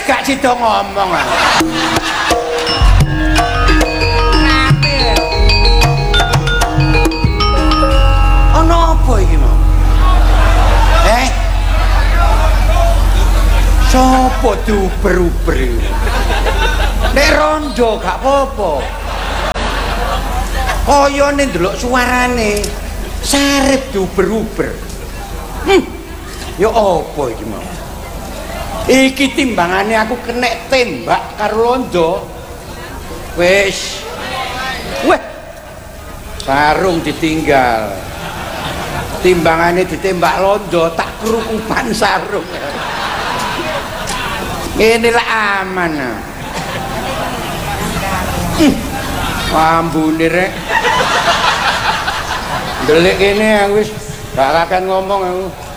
gak sida ngomong ah. Ana apa iki mau? Sopo diuber-uber? Nek rondo gak apa-apa. Kayane ndelok suarane sarep diuber-uber. Ya apa iki mau? Iki timbangane aku kenek tembak karo londo. Wis. Weh. Sarung ditinggal. Timbangane ditembak londo tak kerukupan sarung. Ini lah aman. Ambune rek. Delik ini aku wis gak akan ngomong aku.